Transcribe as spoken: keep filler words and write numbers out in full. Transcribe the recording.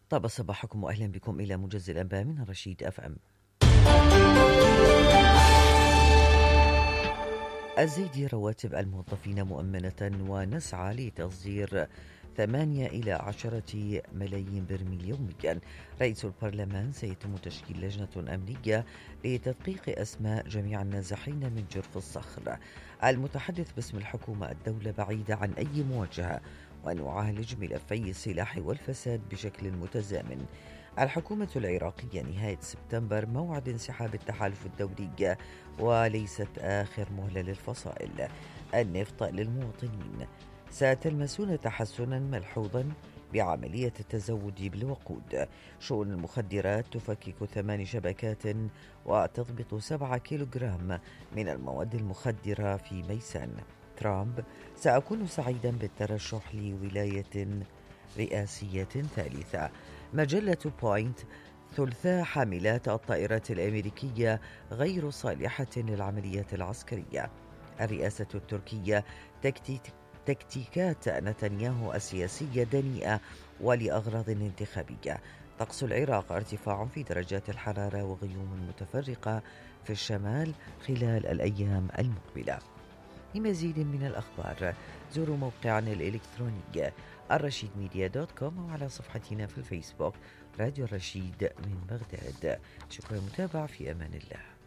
طاب صباحكم وأهلا بكم إلى موجز الأنباء من رشيد أف أم. أزيد رواتب الموظفين مؤمنة ونسعى لتصدير ثمانية إلى عشرة ملايين برميل يوميا. رئيس البرلمان سيتم تشكيل لجنة أمنية لتدقيق أسماء جميع النازحين من جرف الصخر. المتحدث باسم الحكومة: الدولة بعيدة عن أي مواجهة ونعالج ملفي السلاح والفساد بشكل متزامن. الحكومة العراقية نهاية سبتمبر موعد انسحاب التحالف الدولي وليست آخر مهلة للفصائل. النفط للمواطنين: ستلمسون تحسنا ملحوظا بعملية التزود بالوقود. شؤون المخدرات: تفكك ثمان شبكات وتضبط سبعة كيلوغرام من المواد المخدرة في ميسان. ترامب: سأكون سعيدا بالترشح لولاية رئاسية ثالثة. مجلة بوينت: ثلثاء حاملات الطائرات الأمريكية غير صالحة للعمليات العسكرية. الرئاسة التركية: تكتيك تكتيكات نتنياهو السياسية دنيئة ولأغراض انتخابية. طقس العراق: ارتفاع في درجات الحرارة وغيوم متفرقة في الشمال خلال الأيام المقبلة. لمزيد من الأخبار زوروا موقعنا الإلكتروني الرشيد ميديا دوت كوم وعلى صفحتنا في الفيسبوك راديو الرشيد من بغداد. شكرا للمتابعة، في أمان الله.